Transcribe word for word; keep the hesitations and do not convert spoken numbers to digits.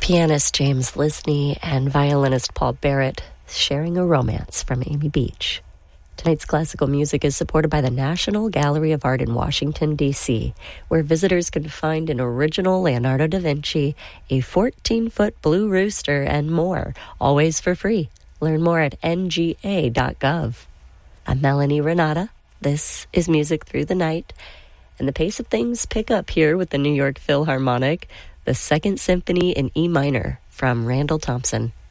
Pianist James Lisney and violinist Paul Barrett sharing a romance from Amy Beach. Tonight's classical music is supported by the National Gallery of Art in Washington, D C, where visitors can find an original Leonardo da Vinci, a fourteen-foot blue rooster, and more, always for free. Learn more at N G A dot gov. I'm Melanie Renata. This is Music Through the Night, and the pace of things pick up here with the New York Philharmonic, the Second Symphony in E minor from Randall Thompson.